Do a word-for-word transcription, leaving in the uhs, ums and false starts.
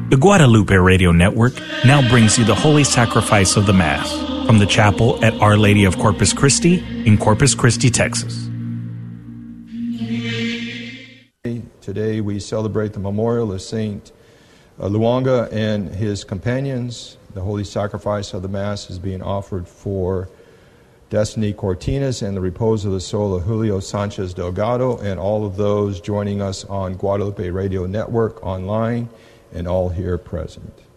The Guadalupe Radio Network now brings you the Holy Sacrifice of the Mass from the chapel at Our Lady of Corpus Christi in Corpus Christi, Texas. Today we celebrate the memorial of Saint Luanga and his companions. The Holy Sacrifice of the Mass is being offered for Destiny Cortinas and the repose of the soul of Julio Sanchez Delgado and all of those joining us on Guadalupe Radio Network online and all here present.